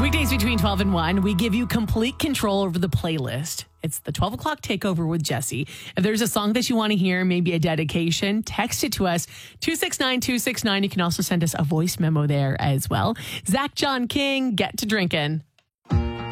Weekdays between 12 and 1, we give you complete control over the playlist. It's the 12 o'clock takeover with Jesse. If there's a song that you want to hear, maybe a dedication, text it to us, 269-269. You can also send us a voice memo there as well. Zach John King, get to drinking.